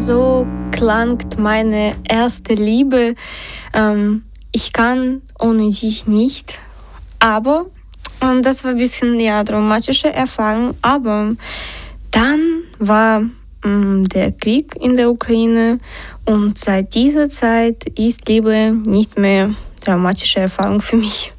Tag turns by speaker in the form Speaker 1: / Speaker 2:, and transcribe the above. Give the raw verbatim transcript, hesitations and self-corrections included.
Speaker 1: so klang meine erste Liebe. Ähm, ich kann ohne dich nicht. Aber ähm, das war ein bisschen ja traumatische Erfahrung. Aber dann war ähm, der Krieg in der Ukraine und seit dieser Zeit ist Liebe nicht mehr traumatische Erfahrung für mich.